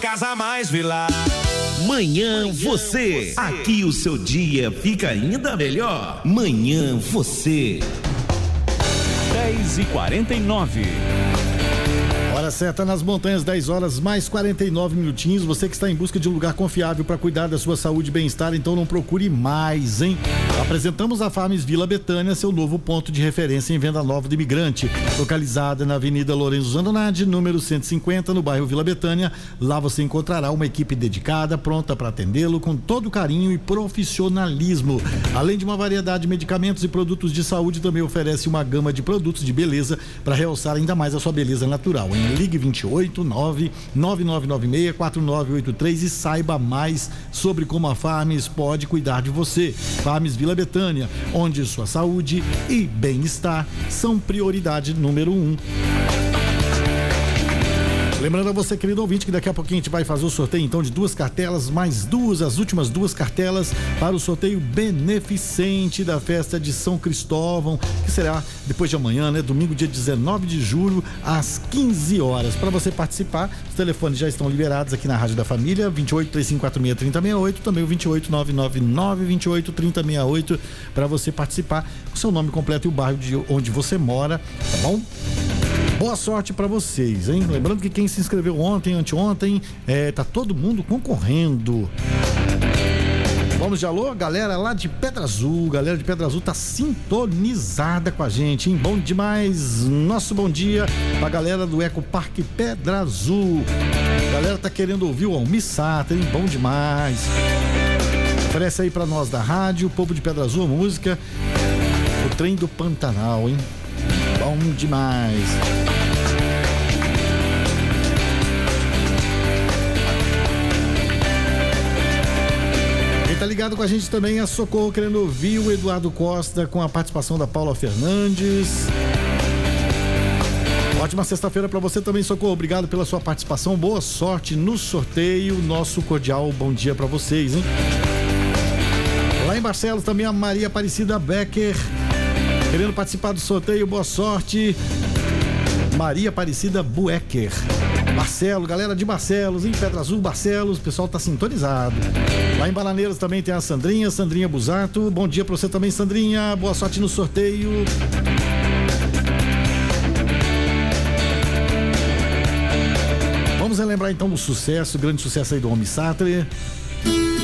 Casa Mais Vila. Manhã você. Aqui o seu dia fica ainda melhor. Manhã você. 10h49. Hora certa nas montanhas, 10 horas mais 49 minutinhos. Você que está em busca de um lugar confiável para cuidar da sua saúde e bem-estar, então não procure mais, hein? Apresentamos a Farms Vila Betânia, seu novo ponto de referência em venda nova do imigrante, localizada na Avenida Lourenço Zandonade, número 150, no bairro Vila Betânia. Lá você encontrará uma equipe dedicada, pronta para atendê-lo com todo carinho e profissionalismo. Além de uma variedade de medicamentos e produtos de saúde, também oferece uma gama de produtos de beleza para realçar ainda mais a sua beleza natural, hein? Ligue 28-99996-4983 e saiba mais sobre como a Farms pode cuidar de você. Farms Vila Betânia, onde sua saúde e bem-estar são prioridade número 1. Lembrando a você, querido ouvinte, que daqui a pouquinho a gente vai fazer o sorteio então de 2 cartelas, mais as últimas 2 cartelas para o sorteio beneficente da festa de São Cristóvão, que será depois de amanhã, né? Domingo, dia 19 de julho, às 15 horas. Para você participar, os telefones já estão liberados aqui na Rádio da Família, 28-3546-3068, também o 28-999-28-3068, para você participar, o seu nome completo e o bairro de onde você mora, tá bom? Boa sorte pra vocês, hein? Lembrando que quem se inscreveu ontem, anteontem, tá todo mundo concorrendo. Vamos de alô, galera lá de Pedra Azul. Galera de Pedra Azul tá sintonizada com a gente, hein? Bom demais. Nosso bom dia pra galera do Eco Parque Pedra Azul. Galera tá querendo ouvir o Almissata, hein? Bom demais. Oferece aí pra nós da rádio, o povo de Pedra Azul, a música O Trem do Pantanal, hein? Bom demais. Quem tá ligado com a gente também é Socorro, querendo ouvir o Eduardo Costa com a participação da Paula Fernandes. Ótima sexta-feira para você também, Socorro. Obrigado pela sua participação. Boa sorte no sorteio. Nosso cordial bom dia para vocês, hein? Lá em Barcelos também a Maria Aparecida Becker querendo participar do sorteio. Boa sorte, Maria Aparecida Buecker. Barcelos, galera de Barcelos, em Pedra Azul, Barcelos, o pessoal tá sintonizado. Lá em Bananeiras também tem a Sandrinha Busato. Bom dia pra você também, Sandrinha. Boa sorte no sorteio. Vamos relembrar então do sucesso, grande sucesso aí do Homem Sartre.